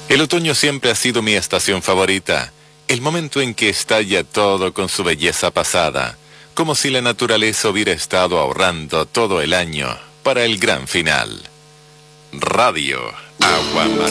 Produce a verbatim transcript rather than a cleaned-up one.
El otoño siempre ha sido mi estación favorita, el momento en que estalla todo con su belleza pasada, como si la naturaleza hubiera estado ahorrando todo el año para el gran final. Radio Aguamarina.